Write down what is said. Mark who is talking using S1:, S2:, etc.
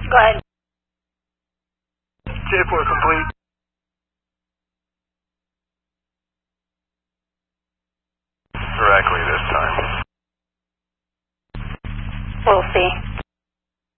S1: Go ahead.
S2: J4 complete.
S3: Directly this time.
S1: We'll see.